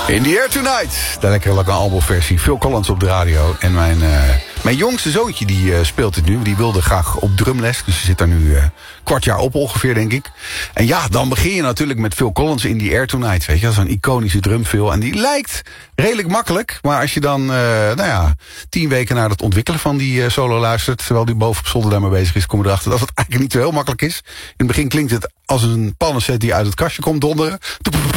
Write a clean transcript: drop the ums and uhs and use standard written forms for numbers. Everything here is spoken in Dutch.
In the Air Tonight. De lekkere albumversie. Phil Collins op de radio. En mijn jongste zoontje die speelt het nu. Die wilde graag op drumles. Dus ze zit daar nu kwart jaar op ongeveer, denk ik. En ja, dan begin je natuurlijk met Phil Collins in the Air Tonight. Weet je, dat is een iconische drumfill. En die lijkt redelijk makkelijk. Maar als je dan 10 weken naar het ontwikkelen van die solo luistert, terwijl die boven op zolder daarmee bezig is, kom je erachter dat het eigenlijk niet zo heel makkelijk is. In het begin klinkt het als een pannenset die uit het kastje komt donderen.